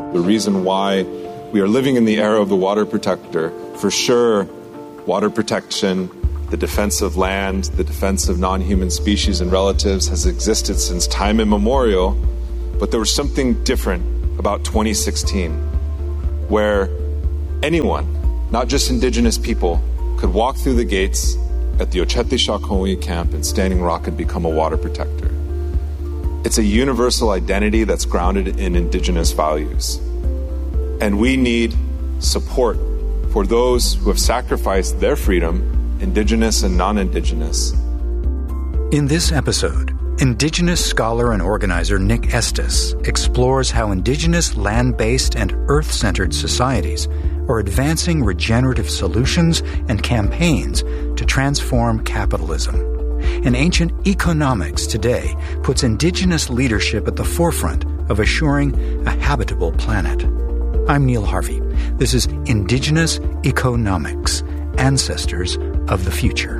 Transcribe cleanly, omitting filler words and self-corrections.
The reason why we are living in the era of the water protector, for sure, water protection, the defense of land, the defense of non-human species and relatives has existed since time immemorial, but there was something different about 2016, where anyone, not just indigenous people, could walk through the gates at the Ochete Shakongwe camp in Standing Rock and become a water protector. It's a universal identity that's grounded in indigenous values. And we need support for those who have sacrificed their freedom, indigenous and non-indigenous. In this episode, Indigenous scholar and organizer Nick Estes explores how indigenous land-based and earth-centered societies are advancing regenerative solutions and campaigns to transform capitalism. And ancient economics today puts indigenous leadership at the forefront of assuring a habitable planet. I'm Neil Harvey. This is Indigenous Economics, Ancestors of the Future.